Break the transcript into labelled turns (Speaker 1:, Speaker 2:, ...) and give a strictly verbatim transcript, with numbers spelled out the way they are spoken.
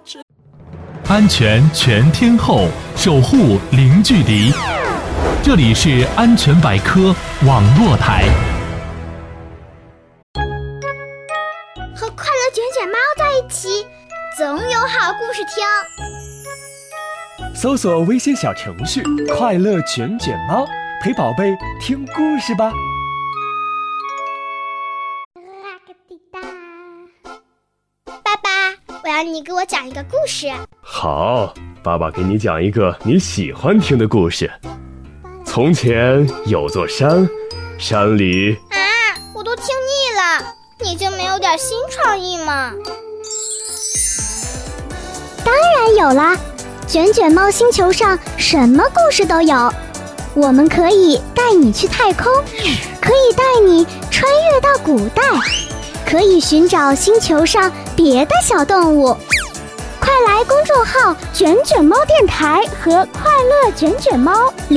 Speaker 1: 安全全天候，守护零距离。这里是安全百科网络台。
Speaker 2: 和快乐卷卷猫在一起，总有好故事听。
Speaker 3: 搜索微信小程序“快乐卷卷猫”，陪宝贝听故事吧。
Speaker 2: 爸爸，我要你给我讲一个故事。
Speaker 4: 好，爸爸给你讲一个你喜欢听的故事。从前有座山，山里……
Speaker 2: 啊，我都听腻了，你就没有点新创意吗？
Speaker 5: 当然有啦，卷卷猫星球上什么故事都有。我们可以带你去太空，可以带你穿越到古代，可以寻找星球上别的小动物。快来公众号卷卷猫电台和快乐卷卷猫